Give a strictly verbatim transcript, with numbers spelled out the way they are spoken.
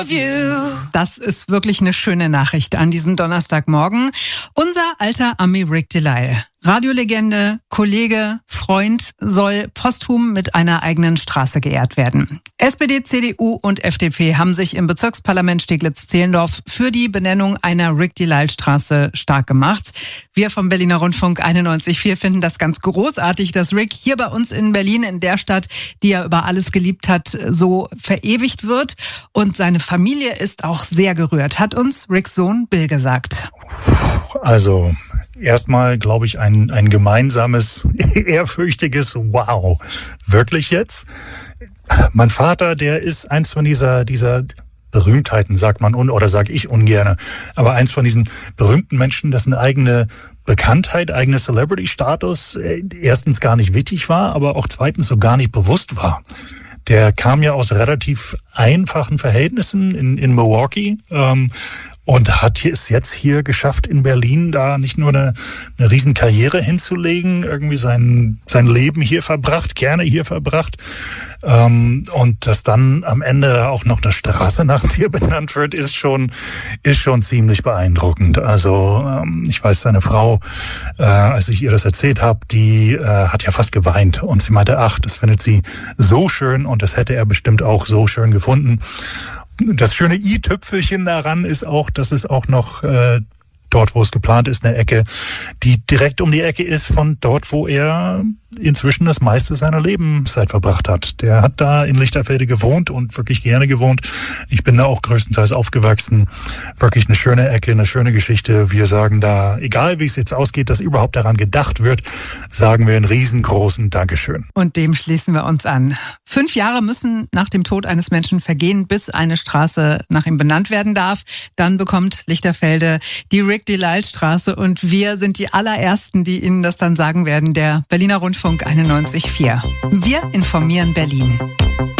Das ist wirklich eine schöne Nachricht an diesem Donnerstagmorgen. Unser alter Ami Rick Delisle, Radiolegende, Kollege, Freund, soll posthum mit einer eigenen Straße geehrt werden. S P D, C D U und F D P haben sich im Bezirksparlament Steglitz-Zehlendorf für die Benennung einer Rick Delisle-Straße stark gemacht. Wir vom Berliner Rundfunk einundneunzig Komma vier finden das ganz großartig, dass Rick hier bei uns in Berlin, in der Stadt, die er über alles geliebt hat, so verewigt wird. Und seine Familie ist auch sehr gerührt, hat uns Ricks Sohn Bill gesagt. Also erstmal, glaube ich, ein, ein gemeinsames, ehrfürchtiges Wow. Wirklich jetzt? Mein Vater, der ist eins von dieser, dieser Berühmtheiten, sagt man, oder sag ich ungerne, aber eins von diesen berühmten Menschen, dessen eigene Bekanntheit, eigener Celebrity-Status erstens gar nicht wichtig war, aber auch zweitens so gar nicht bewusst war. Der kam ja aus relativ einfachen Verhältnissen in, in Milwaukee ähm, und hat es jetzt hier geschafft, in Berlin da nicht nur eine, eine riesen Karriere hinzulegen, irgendwie sein, sein Leben hier verbracht, gerne hier verbracht ähm, und dass dann am Ende auch noch eine Straße nach dir benannt wird, ist schon ist schon ziemlich beeindruckend. Also ähm, ich weiß, seine Frau, äh, als ich ihr das erzählt habe, die äh, hat ja fast geweint und sie meinte, ach, das findet sie so schön und das hätte er bestimmt auch so schön gefunden. Das schöne i-Tüpfelchen daran ist auch, dass es auch noch äh, dort, wo es geplant ist, eine Ecke, die direkt um die Ecke ist von dort, wo er inzwischen das meiste seiner Lebenszeit verbracht hat. Der hat da in Lichterfelde gewohnt und wirklich gerne gewohnt. Ich bin da auch größtenteils aufgewachsen. Wirklich eine schöne Ecke, eine schöne Geschichte. Wir sagen da, egal wie es jetzt ausgeht, dass überhaupt daran gedacht wird, sagen wir einen riesengroßen Dankeschön. Und dem schließen wir uns an. Fünf Jahre müssen nach dem Tod eines Menschen vergehen, bis eine Straße nach ihm benannt werden darf. Dann bekommt Lichterfelde die Rick Delisle Straße und wir sind die allerersten, die Ihnen das dann sagen werden, der Berliner Rundfunk einundneunzig Komma vier. Wir informieren Berlin.